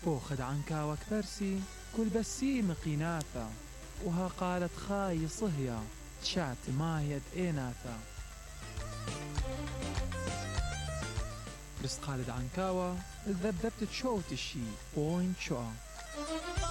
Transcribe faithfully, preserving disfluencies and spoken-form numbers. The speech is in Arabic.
أخذ عنكاوة كبرسي كل بسي مقيناثا، وها قالت خاي صهيا شات ما يد إيناثا. بس قالت عنكاوة الذبذبت تشوت الشي بوين شوى.